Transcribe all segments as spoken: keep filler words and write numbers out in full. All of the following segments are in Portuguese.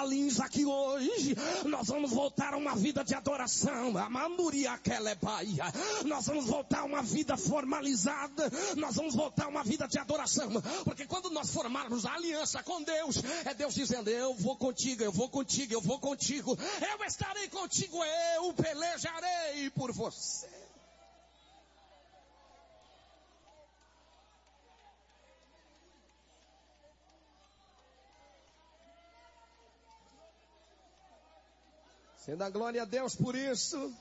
Lins aqui hoje. Nós vamos voltar a uma vida de adoração. Nós vamos voltar a uma vida formalizada. Nós vamos voltar a uma vida de adoração. Porque quando nós formarmos a aliança com Deus, é Deus dizendo: eu vou contigo, eu vou contigo, eu vou contigo. Eu estarei contigo, eu pelejarei por você. Você dá glória a Deus por isso.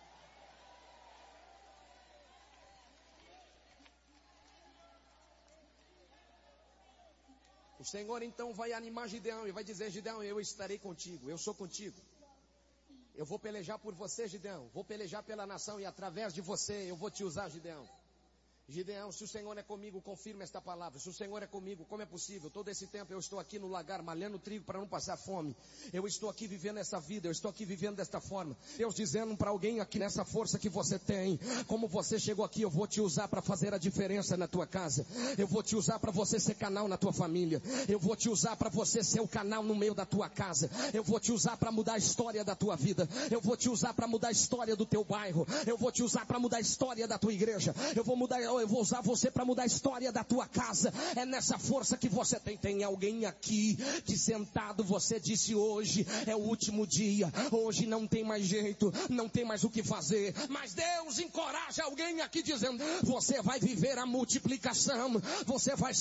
O Senhor então vai animar Gideão e vai dizer: Gideão, eu estarei contigo, eu sou contigo. Eu vou pelejar por você, Gideão. Vou pelejar pela nação e através de você eu vou te usar, Gideão. Gideão, se o Senhor é comigo, confirma esta palavra. Se o Senhor é comigo, como é possível? Todo esse tempo eu estou aqui no lagar, malhando trigo para não passar fome. Eu estou aqui vivendo essa vida, eu estou aqui vivendo desta forma. Deus dizendo para alguém aqui, nessa força que você tem, como você chegou aqui, eu vou te usar para fazer a diferença na tua casa. Eu vou te usar para você ser canal na tua família. Eu vou te usar para você ser o canal no meio da tua casa. Eu vou te usar para mudar a história da tua vida. Eu vou te usar para mudar a história do teu bairro. Eu vou te usar para mudar a história da tua igreja. Eu vou mudar Eu vou usar você para mudar a história da tua casa. É nessa força que você tem. Tem alguém aqui que sentado você disse: hoje é o último dia. Hoje não tem mais jeito. Não tem mais o que fazer. Mas Deus encoraja alguém aqui dizendo: você vai viver a multiplicação. Você vai